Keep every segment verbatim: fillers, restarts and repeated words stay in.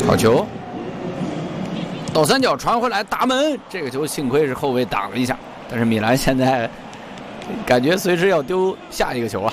好球，倒三角传回来打门，这个球幸亏是后卫挡了一下，但是米兰现在感觉随时要丢下一个球啊。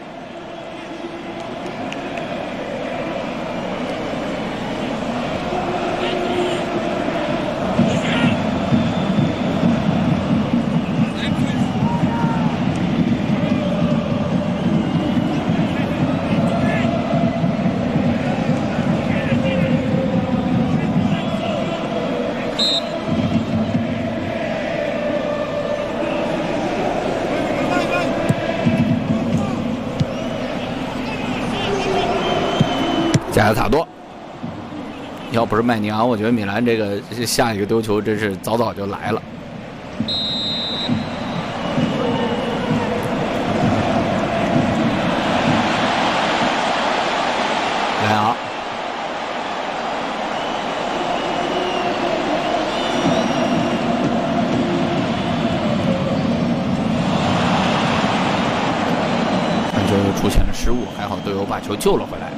加斯塔多，要不是麦尼昂，我觉得米兰这个下一个丢球真是早早就来了。莱昂，传球又出现了失误，还好队友把球救了回来。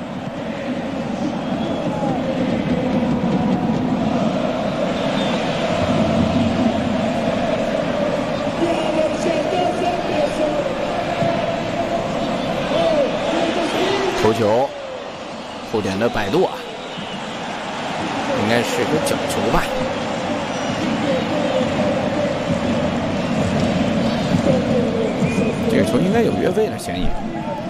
头球，后点的摆渡啊，应该是个角球吧。这个球应该有越位的嫌疑。